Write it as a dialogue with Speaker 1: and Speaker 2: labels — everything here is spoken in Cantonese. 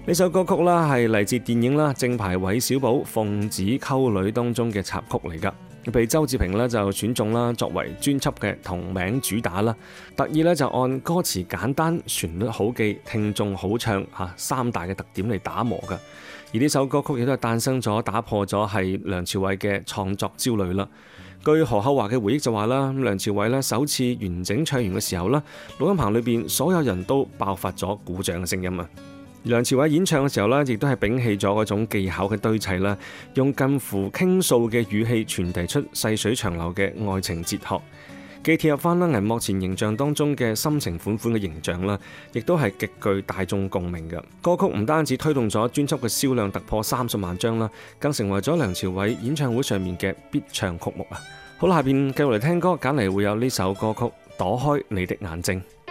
Speaker 1: 呢首歌曲啦係嚟自電影啦《正牌韋小寶奉旨溝女》當中嘅插曲嚟㗎，被周志平咧就選中啦作為專輯嘅同名主打啦，特意咧就按歌詞簡單、旋律好記、聽眾好唱三大嘅特點嚟打磨㗎。而呢首歌曲亦都係誕生咗，打破咗係梁朝偉嘅創作焦慮啦。據何厚華嘅回憶就話啦，梁朝偉咧首次完整唱完嘅時候啦，錄音棚裏邊所有人都爆發咗鼓掌嘅聲音啊！梁朝偉演唱嘅時候呢，亦都係摒棄咗嗰種技巧嘅堆砌啦，用近乎傾訴嘅語氣傳遞出細水長流嘅愛情哲學，既貼合翻啦銀幕前形象當中嘅深情款款嘅形象啦，亦都係極具大眾共鳴嘅歌曲。唔單止推動咗專輯嘅銷量突破30萬張啦，更成為咗梁朝偉演唱會上面嘅必唱曲目啊！好啦，下邊繼續嚟聽歌，揀嚟會有呢首歌曲《躲開你的眼睛》。